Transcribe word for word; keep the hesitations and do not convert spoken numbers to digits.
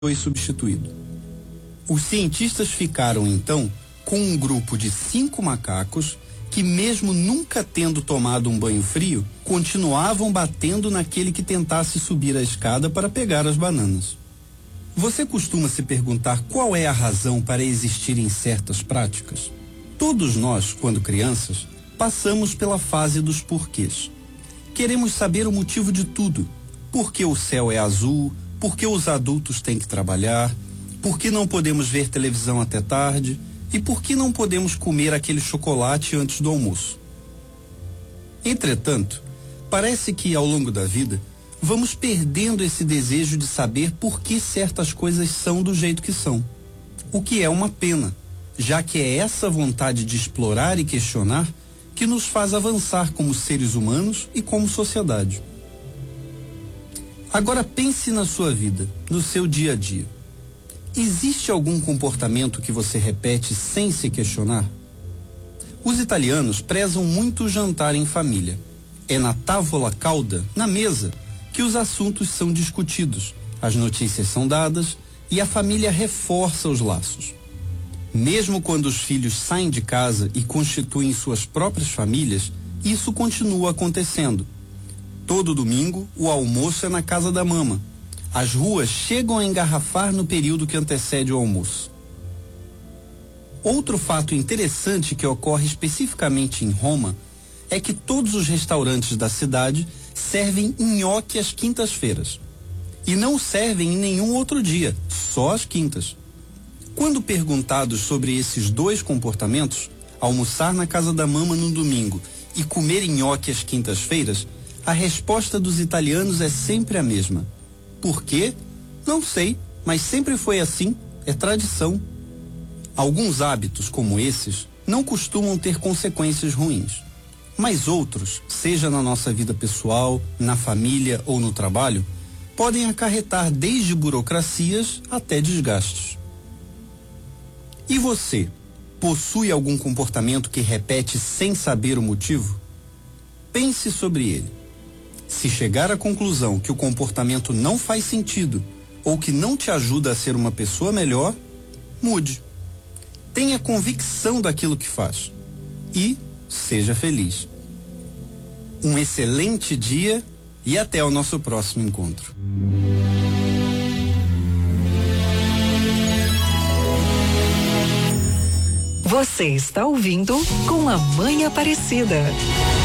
foi substituído. Os cientistas ficaram, então, com um grupo de cinco macacos que, mesmo nunca tendo tomado um banho frio, continuavam batendo naquele que tentasse subir a escada para pegar as bananas. Você costuma se perguntar qual é a razão para existirem certas práticas? Todos nós, quando crianças, passamos pela fase dos porquês. Queremos saber o motivo de tudo. Por que o céu é azul? Por que os adultos têm que trabalhar? Por que não podemos ver televisão até tarde? E por que não podemos comer aquele chocolate antes do almoço? Entretanto, parece que ao longo da vida, vamos perdendo esse desejo de saber por que certas coisas são do jeito que são. O que é uma pena, já que é essa vontade de explorar e questionar que nos faz avançar como seres humanos e como sociedade. Agora pense na sua vida, no seu dia a dia. Existe algum comportamento que você repete sem se questionar? Os italianos prezam muito o jantar em família. É na tavola calda, na mesa, que os assuntos são discutidos, as notícias são dadas e a família reforça os laços. Mesmo quando os filhos saem de casa e constituem suas próprias famílias, isso continua acontecendo. Todo domingo, o almoço é na casa da mama. As ruas chegam a engarrafar no período que antecede o almoço. Outro fato interessante que ocorre especificamente em Roma é que todos os restaurantes da cidade servem nhoque às quintas-feiras. E não servem em nenhum outro dia, só às quintas. Quando perguntados sobre esses dois comportamentos, almoçar na casa da mama no domingo e comer nhoque às quintas-feiras, a resposta dos italianos é sempre a mesma. Por quê? Não sei, mas sempre foi assim, é tradição. Alguns hábitos como esses não costumam ter consequências ruins, mas outros, seja na nossa vida pessoal, na família ou no trabalho, podem acarretar desde burocracias até desgastes. E você, possui algum comportamento que repete sem saber o motivo? Pense sobre ele. Se chegar à conclusão que o comportamento não faz sentido ou que não te ajuda a ser uma pessoa melhor, mude. Tenha convicção daquilo que faz e seja feliz. Um excelente dia e até o nosso próximo encontro. Você está ouvindo Com a Mãe Aparecida.